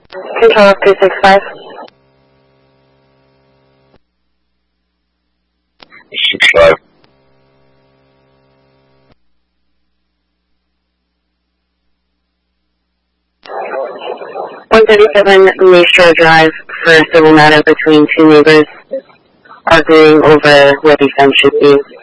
Control 265. 65. 137 Mayshore Drive for a civil matter between two neighbors arguing over where the fence should be.